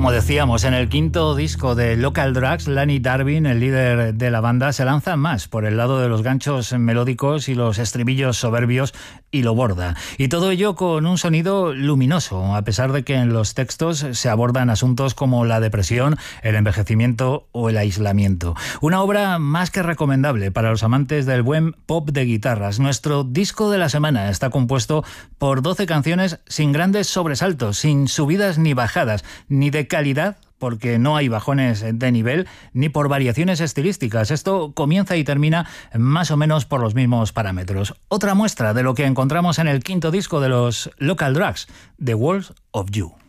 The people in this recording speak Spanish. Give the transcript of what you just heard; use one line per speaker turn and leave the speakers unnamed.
Como decíamos, en el quinto disco de Local Drugs, Lanny Darwin, el líder de la banda, se lanza más por el lado de los ganchos melódicos y los estribillos soberbios y lo borda. Y todo ello con un sonido luminoso, a pesar de que en los textos se abordan asuntos como la depresión, el envejecimiento o el aislamiento. Una obra más que recomendable para los amantes del buen pop de guitarras. Nuestro disco de la semana está compuesto por 12 canciones sin grandes sobresaltos, sin subidas ni bajadas, ni de calidad, porque no hay bajones de nivel, ni por variaciones estilísticas. Esto comienza y termina más o menos por los mismos parámetros. Otra muestra de lo que encontramos en el quinto disco de los Local Drugs, The Walls of You.